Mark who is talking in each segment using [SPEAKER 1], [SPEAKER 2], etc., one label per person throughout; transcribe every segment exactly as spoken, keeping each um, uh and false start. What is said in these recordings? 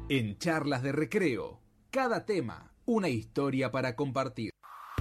[SPEAKER 1] En Charlas de Recreo, cada tema, una historia para compartir.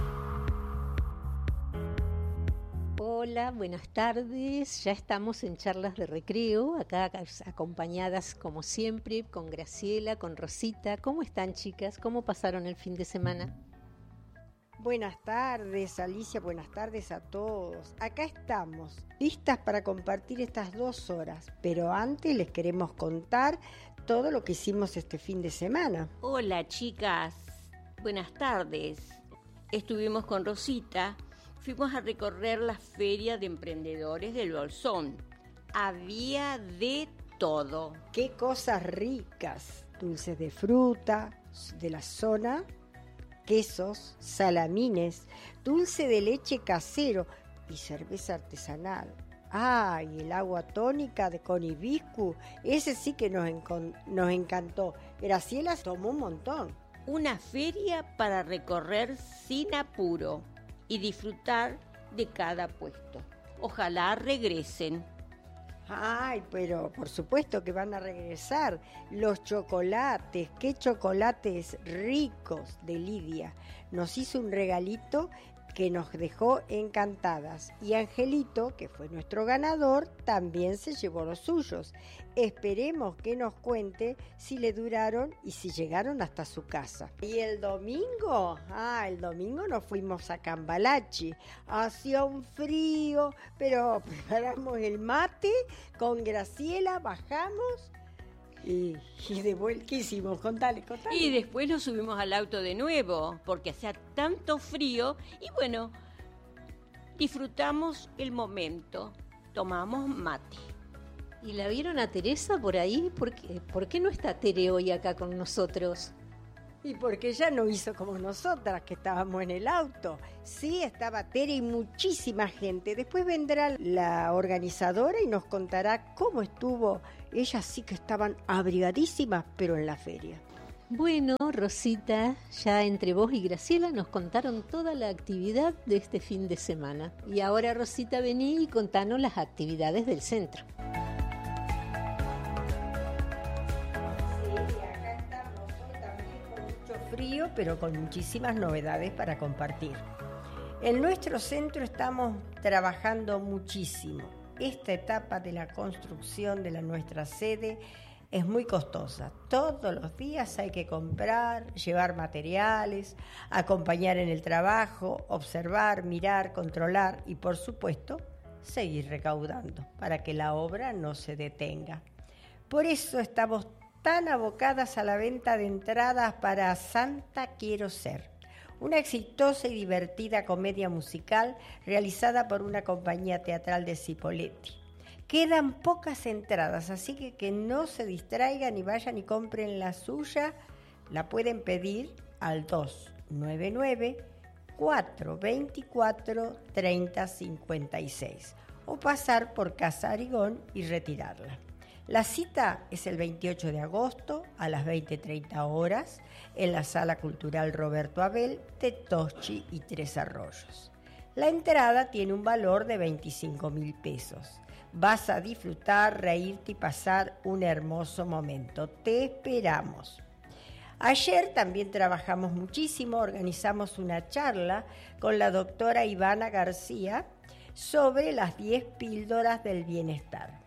[SPEAKER 2] Hola, buenas tardes. Ya estamos en Charlas de Recreo, acá acompañadas como siempre con Graciela, con Rosita. ¿Cómo están, chicas? ¿Cómo pasaron el fin de semana?
[SPEAKER 3] Buenas tardes, Alicia, buenas tardes a todos. Acá estamos, listas para compartir estas dos horas, pero antes les queremos contar todo lo que hicimos este fin de semana.
[SPEAKER 4] Hola, chicas, buenas tardes. Estuvimos con Rosita, fuimos a recorrer la feria de emprendedores del Bolsón. Había de todo.
[SPEAKER 3] ¡Qué cosas ricas! Dulces de fruta, de la zona, quesos, salamines, dulce de leche casero y cerveza artesanal. ¡Ay, el agua tónica de con hibisco! Ese sí que nos, encon- nos encantó. Graciela tomó un montón.
[SPEAKER 4] Una feria para recorrer sin apuro y disfrutar de cada puesto. Ojalá regresen.
[SPEAKER 3] Ay, pero por supuesto que van a regresar. Los chocolates, qué chocolates ricos de Lidia. Nos hizo un regalito que nos dejó encantadas. Y Angelito, que fue nuestro ganador, también se llevó los suyos. Esperemos que nos cuente si le duraron y si llegaron hasta su casa. ¿Y el domingo? Ah, el domingo nos fuimos a Cambalache. Hacía un frío, pero preparamos el mate con Graciela, bajamos y, y de vuelta, ¿qué hicimos? Contale, contale.
[SPEAKER 4] Y después nos subimos al auto de nuevo, porque hacía tanto frío y bueno, disfrutamos el momento, tomamos mate.
[SPEAKER 2] ¿Y la vieron a Teresa por ahí? ¿Por qué, ¿Por qué no está Tere hoy acá con nosotros?
[SPEAKER 3] Y porque ella no hizo como nosotras, que estábamos en el auto. Sí, estaba Tere y muchísima gente. Después vendrá la organizadora y nos contará cómo estuvo. Ellas sí que estaban abrigadísimas, pero en la feria.
[SPEAKER 2] Bueno, Rosita, ya entre vos y Graciela nos contaron toda la actividad de este fin de semana. Y ahora, Rosita, vení y contanos las actividades del centro.
[SPEAKER 3] Frío, pero con muchísimas novedades para compartir. En nuestro centro estamos trabajando muchísimo. Esta etapa de la construcción de la nuestra sede es muy costosa. Todos los días hay que comprar, llevar materiales, acompañar en el trabajo, observar, mirar, controlar y, por supuesto, seguir recaudando para que la obra no se detenga. Por eso estamos tan abocadas a la venta de entradas para Santa Quiero Ser, una exitosa y divertida comedia musical realizada por una compañía teatral de Cipolletti. Quedan pocas entradas, así que que no se distraigan y vayan y compren la suya. La pueden pedir al dos nueve nueve, cuatro dos cuatro, tres cero cinco seis o pasar por Casa Arigón y retirarla. La cita es el veintiocho de agosto a las veinte treinta horas en la Sala Cultural Roberto Abel de Toschi y Tres Arroyos. La entrada tiene un valor de veinticinco mil pesos. Vas a disfrutar, reírte y pasar un hermoso momento. Te esperamos. Ayer también trabajamos muchísimo, organizamos una charla con la doctora Ivana García sobre las diez píldoras del bienestar.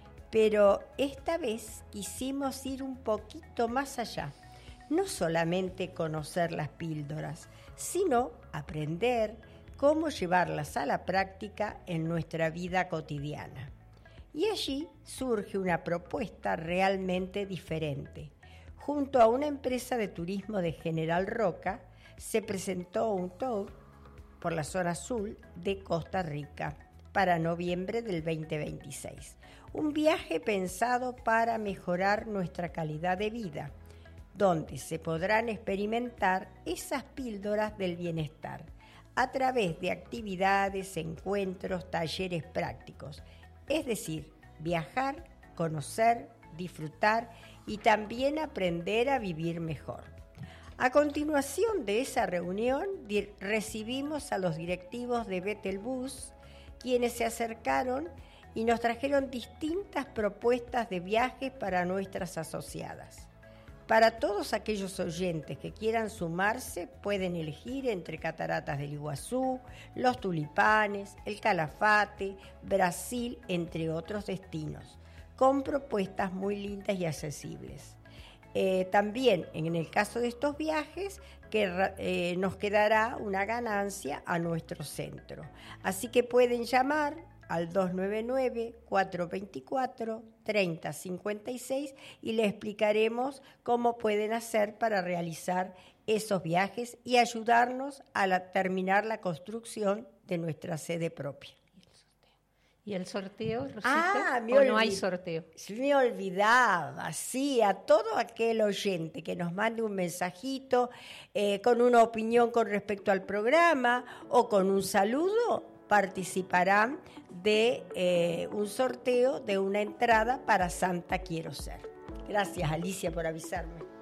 [SPEAKER 3] Pero esta vez quisimos ir un poquito más allá, no solamente conocer las píldoras, sino aprender cómo llevarlas a la práctica en nuestra vida cotidiana. Y allí surge una propuesta realmente diferente. Junto a una empresa de turismo de General Roca, se presentó un tour por la zona azul de Costa Rica para noviembre del veinte veintiséis. Un viaje pensado para mejorar nuestra calidad de vida, donde se podrán experimentar esas píldoras del bienestar a través de actividades, encuentros, talleres prácticos. Es decir, viajar, conocer, disfrutar y también aprender a vivir mejor. A continuación de esa reunión, di- recibimos a los directivos de Betelbus, quienes se acercaron y nos trajeron distintas propuestas de viajes para nuestras asociadas. Para todos aquellos oyentes que quieran sumarse, pueden elegir entre Cataratas del Iguazú, Los Tulipanes, El Calafate, Brasil, entre otros destinos, con propuestas muy lindas y accesibles. Eh, también, en el caso de estos viajes, que eh, nos quedará una ganancia a nuestro centro. Así que pueden llamar al dos nueve nueve, cuatro dos cuatro, tres cero cinco seis y le explicaremos cómo pueden hacer para realizar esos viajes y ayudarnos a la, terminar la construcción de nuestra sede propia.
[SPEAKER 2] ¿Y el sorteo, Rosita?
[SPEAKER 3] Ah, me
[SPEAKER 2] ¿O
[SPEAKER 3] olvid-
[SPEAKER 2] no hay sorteo?
[SPEAKER 3] Me olvidaba, sí, a todo aquel oyente que nos mande un mensajito eh, con una opinión con respecto al programa o con un saludo, participarán de eh, un sorteo de una entrada para Santa Quiero Ser. Gracias, Alicia, por avisarme.